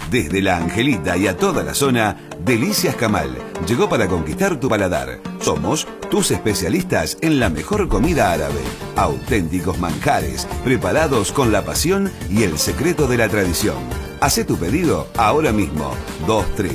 Desde La Angelita y a toda la zona, Delicias Camal llegó para conquistar tu paladar. Somos tus especialistas en la mejor comida árabe. Auténticos manjares, preparados con la pasión y el secreto de la tradición. Hacé tu pedido ahora mismo. 23